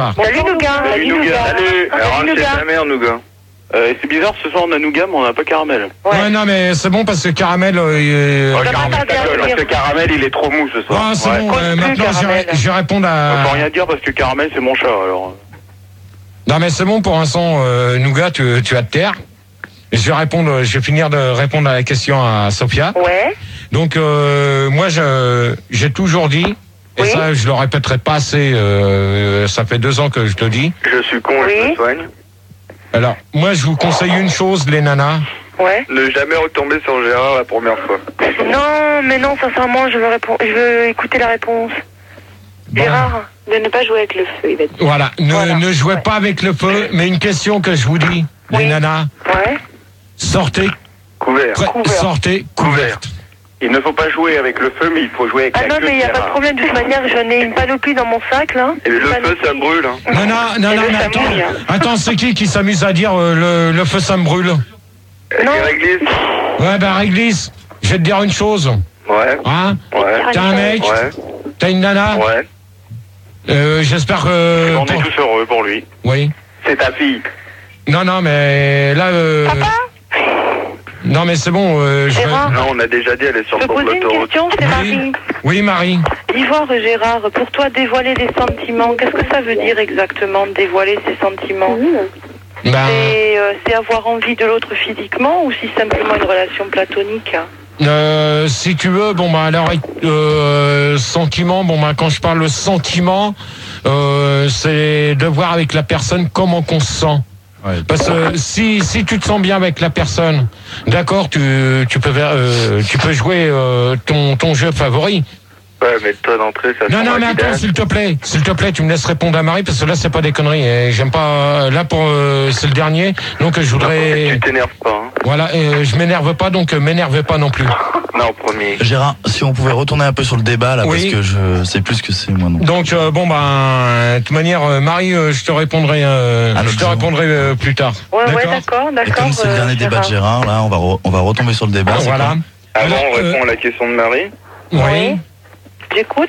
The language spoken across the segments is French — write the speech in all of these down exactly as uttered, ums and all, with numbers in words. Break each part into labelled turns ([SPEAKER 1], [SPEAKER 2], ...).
[SPEAKER 1] Ah.
[SPEAKER 2] Salut Nougat.
[SPEAKER 3] Salut Nougat. Salut. Alors, c'est ta mère, Nougat. Euh, c'est bizarre, ce soir on a Nougat, mais on n'a pas Caramel.
[SPEAKER 1] Ouais. ouais, non, mais c'est bon parce que Caramel. Euh,
[SPEAKER 3] oh, Caramel, ta gueule, parce que Caramel, il est trop mou ce soir.
[SPEAKER 1] Ah, c'est ouais. bon, euh, maintenant je vais répondre à.
[SPEAKER 3] On peut rien dire parce que Caramel, c'est mon chat, alors.
[SPEAKER 1] Non, mais c'est bon pour l'instant, euh, Nougat, tu, tu vas te taire. Je vais répondre, je vais finir de répondre à la question à Sophia.
[SPEAKER 2] Ouais.
[SPEAKER 1] Donc, euh, moi, je, j'ai toujours dit. Et oui. ça, je le répéterai pas assez, euh, ça fait deux ans que je te dis.
[SPEAKER 3] Je suis con, oui. Je me soigne.
[SPEAKER 1] Alors, moi, je vous conseille une chose, les nanas.
[SPEAKER 2] Ouais.
[SPEAKER 3] Ne jamais retomber sur Gérard la première fois.
[SPEAKER 2] Non, mais non, sincèrement, je veux, répondre, je veux écouter la réponse. Bon. Gérard, de ne pas jouer avec le feu, il va dire.
[SPEAKER 1] Voilà, ne,
[SPEAKER 2] voilà.
[SPEAKER 1] ne jouez
[SPEAKER 2] ouais.
[SPEAKER 1] pas avec le feu, mais une question que je vous dis, oui. les nanas.
[SPEAKER 2] Ouais.
[SPEAKER 1] Sortez
[SPEAKER 3] couvert.
[SPEAKER 1] Couvert. Sortez couverte.
[SPEAKER 3] Il ne faut pas jouer avec le feu, mais il faut jouer avec
[SPEAKER 2] ah
[SPEAKER 3] la
[SPEAKER 2] non, mais il n'y a pas de problème. De toute manière, j'en ai une panoplie dans mon sac, là.
[SPEAKER 3] Et le
[SPEAKER 2] panoplie.
[SPEAKER 3] feu, ça brûle. Hein.
[SPEAKER 1] Non, non, non, non, mais attends. Attends, c'est qui qui s'amuse à dire euh, le, le feu, ça me brûle?
[SPEAKER 3] Non. Réglisse.
[SPEAKER 1] Ouais, bah, Réglisse, je vais te dire une chose.
[SPEAKER 3] Ouais.
[SPEAKER 1] Hein?
[SPEAKER 3] Ouais.
[SPEAKER 1] T'as un mec?
[SPEAKER 3] Ouais.
[SPEAKER 1] T'as une nana?
[SPEAKER 3] Ouais.
[SPEAKER 1] Euh, j'espère que...
[SPEAKER 3] On est tous heureux pour lui.
[SPEAKER 1] Oui.
[SPEAKER 3] C'est ta fille.
[SPEAKER 1] Non, non, mais là... Euh...
[SPEAKER 2] Papa?
[SPEAKER 1] Non, mais c'est bon, euh, je...
[SPEAKER 3] Non, on a déjà dit, elle est sur le
[SPEAKER 2] bord de l'autoroute. Je peux poser une question, c'est
[SPEAKER 1] oui.
[SPEAKER 2] Marie.
[SPEAKER 1] Oui, Marie.
[SPEAKER 2] Dis-voir, Gérard, pour toi, dévoiler les sentiments, qu'est-ce que ça veut dire exactement, dévoiler ses sentiments?
[SPEAKER 1] Ben...
[SPEAKER 2] C'est euh, avoir envie de l'autre physiquement ou si simplement une relation platonique?
[SPEAKER 1] Euh, si tu veux, bon bah alors euh, sentiment, bon bah quand je parle de sentiment, euh, c'est de voir avec la personne comment qu'on se sent. Ouais. Parce que si si tu te sens bien avec la personne, d'accord, tu tu peux euh, tu peux jouer euh, ton ton jeu favori.
[SPEAKER 3] Ouais, mais toi d'entrée, ça.
[SPEAKER 1] Non, non, mais attends, s'il te plaît, s'il te plaît, tu me laisses répondre à Marie parce que là c'est pas des conneries. Et j'aime pas. Là pour euh, c'est le dernier, donc je voudrais.
[SPEAKER 3] Tu t'énerves pas. Hein.
[SPEAKER 1] Voilà, euh, je m'énerve pas, donc euh, m'énerve pas non plus.
[SPEAKER 3] Non, premier.
[SPEAKER 4] Gérard, si on pouvait retourner un peu sur le débat là,
[SPEAKER 1] oui.
[SPEAKER 4] parce que je sais plus ce que c'est moi non.
[SPEAKER 1] Donc euh, bon ben, de toute manière, euh, Marie, euh, je te répondrai, euh, je te répondrai euh, plus tard.
[SPEAKER 2] Ouais, d'accord. Ouais, d'accord, d'accord.
[SPEAKER 4] Et comme c'est le dernier euh, débat de Gérard, là, on va re, on va retomber sur le débat.
[SPEAKER 1] Ah, voilà.
[SPEAKER 3] Avant, on
[SPEAKER 1] euh,
[SPEAKER 3] répond à la question de Marie.
[SPEAKER 1] Oui.
[SPEAKER 2] oui. J'écoute.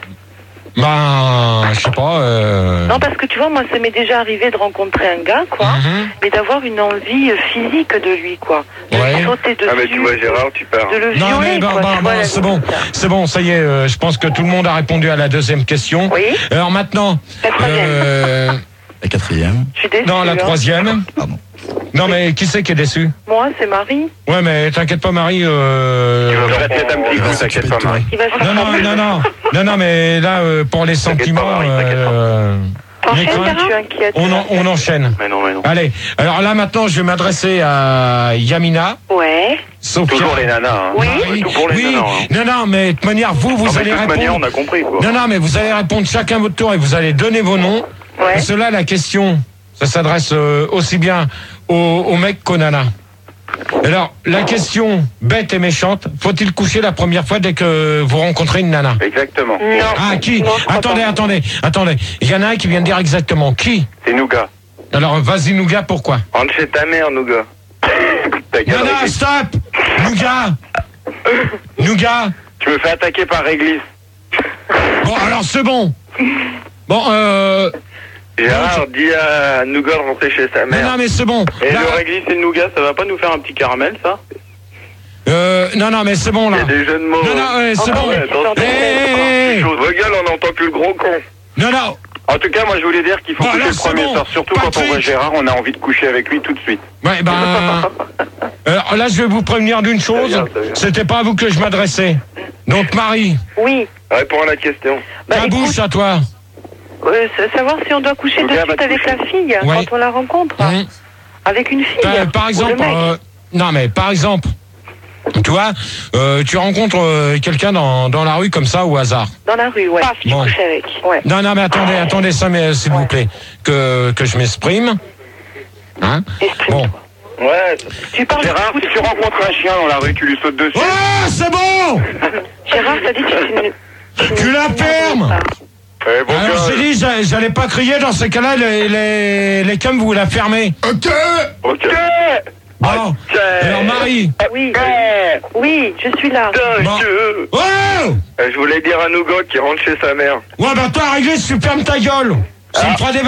[SPEAKER 1] Ben, je sais pas. Euh...
[SPEAKER 2] Non, parce que tu vois, moi, ça m'est déjà arrivé de rencontrer un gars, quoi, mm-hmm. mais d'avoir une envie physique de lui, quoi. De
[SPEAKER 1] ouais.
[SPEAKER 2] sauter dessus.
[SPEAKER 3] Ah, mais tu vois, Gérard, tu pars.
[SPEAKER 2] De le
[SPEAKER 1] non,
[SPEAKER 2] violer,
[SPEAKER 1] mais ben,
[SPEAKER 2] quoi,
[SPEAKER 1] ben, ben, c'est bon, c'est bon, ça y est, euh, je pense que tout le monde a répondu à la deuxième question.
[SPEAKER 2] Oui.
[SPEAKER 1] Alors maintenant.
[SPEAKER 2] La troisième.
[SPEAKER 1] Euh...
[SPEAKER 4] La quatrième.
[SPEAKER 2] Je suis déçue.
[SPEAKER 1] Non, la troisième.
[SPEAKER 4] Pardon.
[SPEAKER 1] Non, mais qui c'est qui est déçu?
[SPEAKER 2] Moi, c'est Marie.
[SPEAKER 1] Ouais, mais t'inquiète pas, Marie. Euh...
[SPEAKER 3] Tu vas faire la tête un petit coup, t'inquiète pas, Marie.
[SPEAKER 1] Non, non, non, non, non, non, mais là, euh, pour les sentiments,
[SPEAKER 3] pas, Marie,
[SPEAKER 1] euh...
[SPEAKER 2] inquiète,
[SPEAKER 1] on, en, on enchaîne.
[SPEAKER 3] Mais non, mais non.
[SPEAKER 1] Allez, alors là maintenant, je vais m'adresser à Yamina.
[SPEAKER 2] Ouais.
[SPEAKER 1] Sophia.
[SPEAKER 3] Toujours les nanas. Hein.
[SPEAKER 2] Oui.
[SPEAKER 1] Marie.
[SPEAKER 3] Tout pour les
[SPEAKER 1] oui.
[SPEAKER 3] nanas. Hein.
[SPEAKER 1] Non, non, mais de toute manière, vous, vous
[SPEAKER 3] non,
[SPEAKER 1] allez
[SPEAKER 3] de toute
[SPEAKER 1] répondre.
[SPEAKER 3] manière, on a compris, quoi.
[SPEAKER 1] Non, non, mais vous allez répondre chacun votre tour et vous allez donner vos noms.
[SPEAKER 2] Ouais.
[SPEAKER 1] Parce que là, la question, ça s'adresse euh, aussi bien aux, aux mecs qu'aux nanas. Alors, la question bête et méchante, faut-il coucher la première fois dès que vous rencontrez une nana?
[SPEAKER 3] Exactement.
[SPEAKER 2] Non.
[SPEAKER 1] Ah, qui?
[SPEAKER 2] Non,
[SPEAKER 1] Attendez, attendez, attendez. Il y en a un qui vient de dire exactement. Qui?
[SPEAKER 3] C'est Nougat.
[SPEAKER 1] Alors, vas-y, Nougat, pourquoi?
[SPEAKER 3] Rentre chez ta mère, Nougat.
[SPEAKER 1] Non, non, stop! Nougat! Nougat!
[SPEAKER 3] Tu me fais attaquer par Réglisse.
[SPEAKER 1] Bon, alors, c'est bon. Bon, euh...
[SPEAKER 3] Gérard, dis à Nougat de rentrer chez sa mère.
[SPEAKER 1] Non, non, mais c'est bon.
[SPEAKER 3] Et
[SPEAKER 1] là...
[SPEAKER 3] le Réglisse et le Nougat, ça va pas nous faire un petit caramel, ça?
[SPEAKER 1] Euh, non, non, mais c'est bon, là.
[SPEAKER 3] Il y a des jeux de mots.
[SPEAKER 1] Non, non, ouais, c'est
[SPEAKER 3] oh,
[SPEAKER 1] bon.
[SPEAKER 3] Ouais,
[SPEAKER 1] hey, hey,
[SPEAKER 3] Vos gueules, on n'entend plus le gros con.
[SPEAKER 1] Non, non.
[SPEAKER 3] En tout cas, moi, je voulais dire qu'il faut
[SPEAKER 1] bon,
[SPEAKER 3] coucher
[SPEAKER 1] là,
[SPEAKER 3] le premier
[SPEAKER 1] bon.
[SPEAKER 3] soir. Surtout
[SPEAKER 1] Patrick.
[SPEAKER 3] Quand on voit Gérard, on a envie de coucher avec lui tout de suite.
[SPEAKER 1] Ouais, ben... alors là, je vais vous prévenir d'une chose. C'était pas à vous que je m'adressais. Donc, Marie.
[SPEAKER 2] Oui.
[SPEAKER 3] Réponds à la question.
[SPEAKER 2] Bah,
[SPEAKER 1] ta
[SPEAKER 2] écoute,
[SPEAKER 1] bouche à toi.
[SPEAKER 2] Euh, savoir si on doit coucher de suite avec la fille
[SPEAKER 1] ouais.
[SPEAKER 2] quand on la rencontre.
[SPEAKER 1] Mmh.
[SPEAKER 2] Avec une fille.
[SPEAKER 1] Euh, par exemple, euh, non mais par exemple, tu vois, euh, tu rencontres euh, quelqu'un dans, dans la rue comme ça au hasard.
[SPEAKER 2] Dans la rue, ouais.
[SPEAKER 1] Bon.
[SPEAKER 2] Couche avec. Ouais.
[SPEAKER 1] Non, non mais attendez, attendez ça, mais s'il ouais. vous plaît, que que je m'exprime. Hein? Bon.
[SPEAKER 3] Ouais.
[SPEAKER 2] Tu parles
[SPEAKER 3] Gérard, si tu rencontres un chien dans la rue, tu lui sautes dessus.
[SPEAKER 1] Oh, c'est bon.
[SPEAKER 2] Gérard, t'as dit que tu ne.
[SPEAKER 1] Tu la fermes.
[SPEAKER 3] Eh, bon
[SPEAKER 1] alors j'ai dit, j'allais pas crier dans ces cas-là, les, les, les cums, vous la fermez.
[SPEAKER 3] Ok. Ok.
[SPEAKER 1] Bon, okay. Alors Marie.
[SPEAKER 2] Oui. Oui, je suis là.
[SPEAKER 1] Bon. Oh
[SPEAKER 3] je voulais dire à Nougat qui rentre chez sa mère.
[SPEAKER 1] Ouais, bah toi, Réglisse, tu fermes ta gueule. Ça ah. me fera des